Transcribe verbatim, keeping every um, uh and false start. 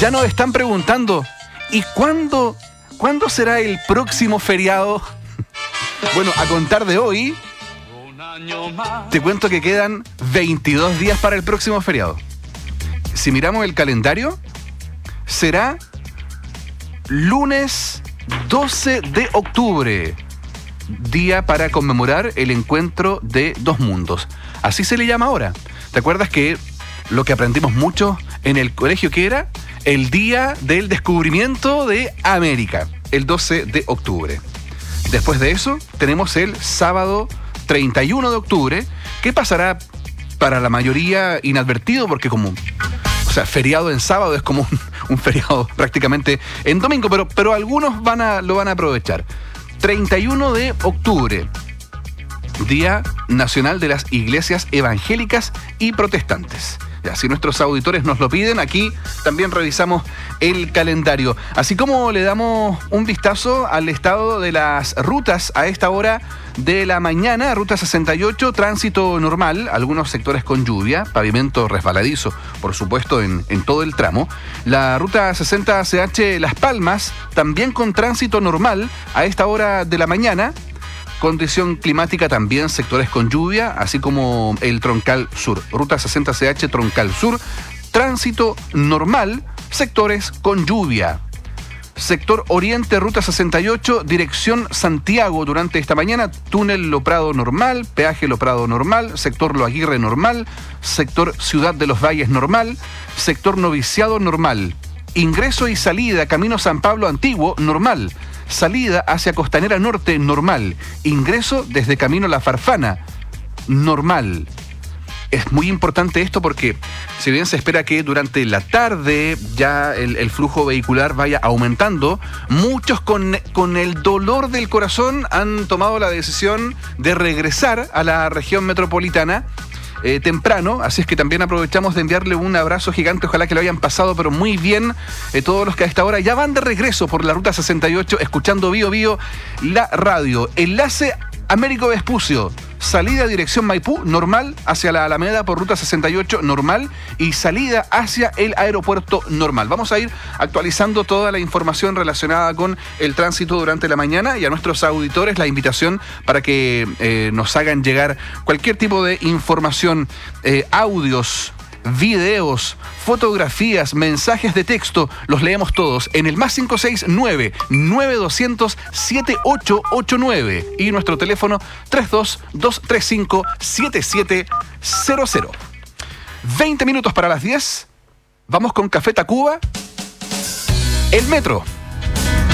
Ya nos están preguntando, ¿y cuándo, cuándo será el próximo feriado? Bueno, a contar de hoy, te cuento que quedan veintidós días para el próximo feriado. Si miramos el calendario, será lunes doce de octubre, día para conmemorar el encuentro de dos mundos. Así se le llama ahora. ¿Te acuerdas que lo que aprendimos mucho en el colegio que era el día del descubrimiento de América, el doce de octubre? Después de eso, tenemos el sábado treinta y uno de octubre, que pasará para la mayoría inadvertido, porque como, o sea, feriado en sábado es como un, un feriado prácticamente en domingo, pero, pero algunos van a, lo van a aprovechar. treinta y uno de octubre, Día Nacional de las Iglesias Evangélicas y Protestantes. Ya, si nuestros auditores nos lo piden, aquí también revisamos el calendario. Así como le damos un vistazo al estado de las rutas a esta hora de la mañana. Ruta sesenta y ocho, tránsito normal, algunos sectores con lluvia, pavimento resbaladizo, por supuesto, en, en todo el tramo. La ruta sesenta C H Las Palmas, también con tránsito normal a esta hora de la mañana. Condición climática también, sectores con lluvia, así como el Troncal Sur. Ruta sesenta C H Troncal Sur, tránsito normal, sectores con lluvia. Sector Oriente, Ruta sesenta y ocho, dirección Santiago durante esta mañana, túnel Lo Prado normal, peaje Lo Prado normal, sector Lo Aguirre normal, sector Ciudad de los Valles normal, sector Noviciado normal. Ingreso y salida, camino San Pablo Antiguo normal. Salida hacia Costanera Norte, normal. Ingreso desde Camino La Farfana, normal. Es muy importante esto porque, si bien se espera que durante la tarde ya el, el flujo vehicular vaya aumentando, muchos con, con el dolor del corazón han tomado la decisión de regresar a la región metropolitana Eh, temprano, así es que también aprovechamos de enviarle un abrazo gigante, ojalá que lo hayan pasado pero muy bien, eh, todos los que a esta hora ya van de regreso por la Ruta sesenta y ocho, escuchando Bío Bío, la radio. Enlace Américo Vespucio, salida dirección Maipú, normal, hacia la Alameda por Ruta sesenta y ocho, normal, y salida hacia el aeropuerto, normal. Vamos a ir actualizando toda la información relacionada con el tránsito durante la mañana, y a nuestros auditores la invitación para que eh, nos hagan llegar cualquier tipo de información, eh, audios, videos, fotografías, mensajes de texto, los leemos todos en el más cinco seis nueve, nueve dos cero cero, siete ocho ocho nueve y nuestro teléfono tres dos dos tres cinco, siete siete cero cero. veinte minutos para las diez, vamos con Café Tacuba, el metro.